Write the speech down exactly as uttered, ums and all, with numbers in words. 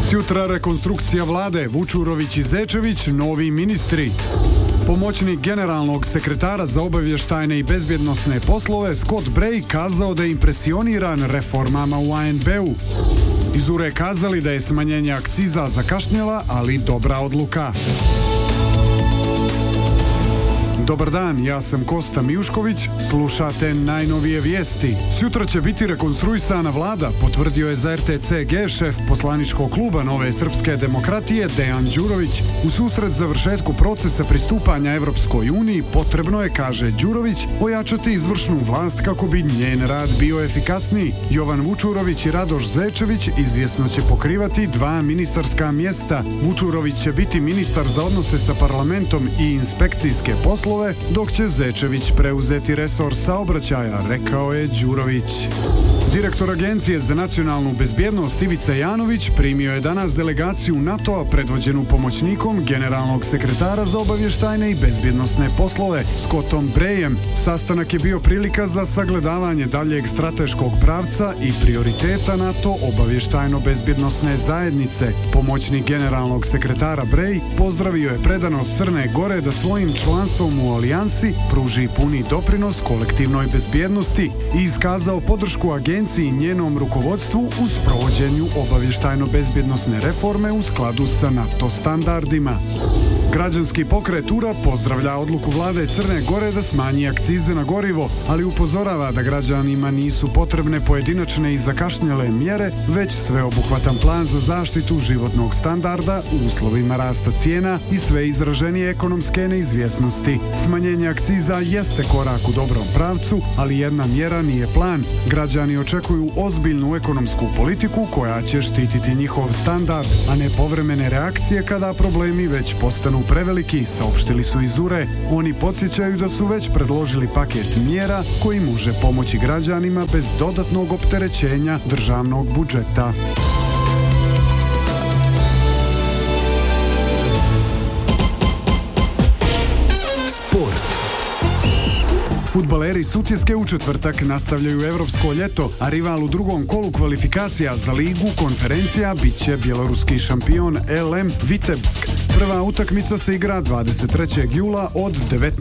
Sutra rekonstrukcija vlade, Vučurović i Zečević, novi ministri. Pomoćnik generalnog sekretara za obavještajne i bezbjednosne poslove Scott Bray kazao da je impresioniran reformama u A N B-u. Iz U R E kazali da je smanjenje akciza zakašnjela, ali dobra odluka. Dobar dan, ja sam Kosta Mijušković, slušate najnovije vijesti. Sutra će biti rekonstruisana vlada, potvrdio je za R T C G šef poslaničkog kluba Nove srpske demokratije Dejan Đurović. U susret završetku procesa pristupanja Evropskoj uniji potrebno je, kaže Đurović, ojačati izvršnu vlast kako bi njen rad bio efikasniji. Jovan Vučurović i Radoš Zečević izvjesno će pokrivati dva ministarska mjesta. Vučurović će biti ministar za odnose sa parlamentom i inspekcijske poslove, dok će Zečević preuzeti resor saobraćaja, rekao je Đurović. Direktor Agencije za nacionalnu bezbjednost Ivica Janović primio je danas delegaciju NATO-a predvođenu pomoćnikom generalnog sekretara za obavještajne i bezbjednosne poslove Scottom Brayem. Sastanak je bio prilika za sagledavanje daljeg strateškog pravca i prioriteta NATO obavještajno-bezbjednosne zajednice. Pomoćnik generalnog sekretara Bray pozdravio je predanost Crne Gore da svojim članstvom u alijansi pruži puni doprinos kolektivnoj bezbjednosti i iskazao podršku agenciji i njenom rukovodstvu u sprovođenju obavještajno-bezbjednosne reforme u skladu sa NATO standardima. Građanski pokret U R A pozdravlja odluku vlade Crne Gore da smanji akcize na gorivo, ali upozorava da građanima nisu potrebne pojedinačne i zakašnjele mjere, već sveobuhvatan plan za zaštitu životnog standarda u uslovima rasta cijena i sve izraženije ekonomske neizvjesnosti. Smanjenje akciza jeste korak u dobrom pravcu, ali jedna mjera nije plan. Građani očekuju ozbiljnu ekonomsku politiku koja će štititi njihov standard, a ne povremene reakcije kada problemi već postanu preveliki, saopštili su iz U R E. Oni podsjećaju da su već predložili paket mjera koji može pomoći građanima bez dodatnog opterećenja državnog budžeta. Fudbaleri Sutjeske u četvrtak nastavljaju evropsko ljeto, a rival u drugom kolu kvalifikacija za ligu konferencija bit će bjeloruski šampion L M Vitebsk. Prva utakmica se igra dvadeset trećeg jula od devetnaest